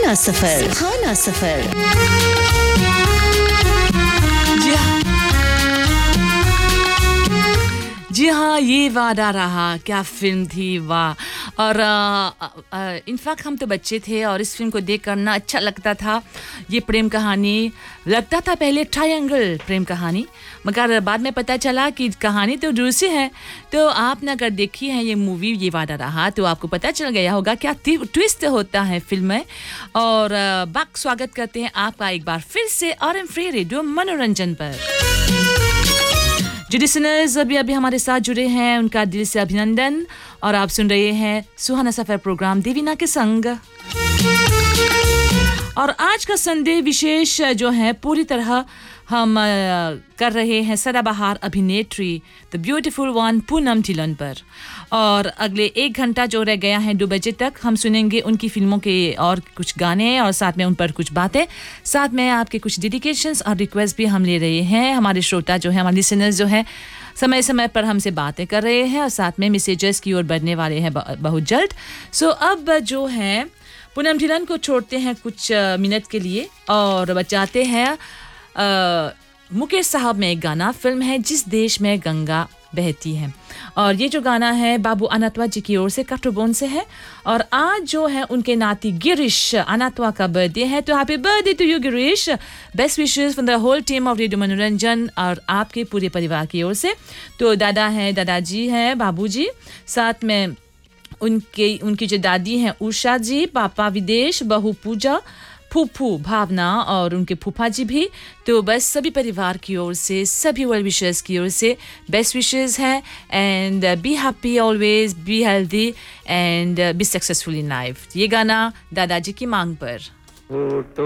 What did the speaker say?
सुहाना सफर, सुहाना सफर। जी हाँ, ये वादा रहा, क्या फिल्म थी, वाह। और इनफैक्ट हम तो बच्चे थे और इस फिल्म को देख करना अच्छा लगता था। ये प्रेम कहानी लगता था पहले ट्रायंगल प्रेम कहानी, मगर बाद में पता चला कि कहानी तो दूसरी है। तो आपने अगर देखी है ये मूवी ये वादा रहा तो आपको पता चल गया होगा क्या ट्विस्ट होता है फिल्म में। और बाक स्वागत करते हैं आपका एक बार फिर से RM फ्री रेडियो मनोरंजन पर। जो लिसनर्स अभी हमारे साथ जुड़े हैं उनका दिल से अभिनंदन। और आप सुन रहे हैं सुहाना सफर प्रोग्राम देवीना के संग। और आज का संडे विशेष जो है पूरी तरह हम कर रहे हैं सदाबहार अभिनेत्री the beautiful one Poonam Dhillon पर। और अगले 1 घंटा जो रह गया है 2 बजे तक हम सुनेंगे उनकी फिल्मों के और कुछ गाने और साथ में उन पर कुछ बातें, साथ में आपके कुछ डेडिकेशंस और रिक्वेस्ट भी हम ले रहे हैं। हमारे श्रोता जो है, हमारे लिसनर्स जो है समय समय पर हमसे बातें कर रहे हैं और साथ में मैसेजेस की ओर बढ़ने वाले हैं बहुत जल्द। सो अब जो है पूनम ढिल्लन को छोड़ते हैं कुछ मिनट के लिए और बचाते हैं मुकेश साहब में एक गाना। फिल्म है जिस देश में गंगा बहती है। और ये जो गाना है बाबू अनातवा जी की ओर से काठोबोन से है। और आज जो है उनके नाती गिरीश अनातवा का बर्थडे है। तो happy birthday to you Girish. Best wishes from the whole team of radio मनोरंजन और आपके पूरे परिवार की ओर से। तो दादा हैं, दादाजी हैं, बाबूजी, साथ में उनकी जो दादी हैं उषा जी, पापा विदेश, बहू पूजा, फूफू भावना और उनके फूफा जी भी। तो बस सभी परिवार की ओर से, सभी वेल विशर्स की ओर से बेस्ट विशेस हैं। And be happy always, be healthy and be successful in life. ये गाना दादाजी की मांग पर।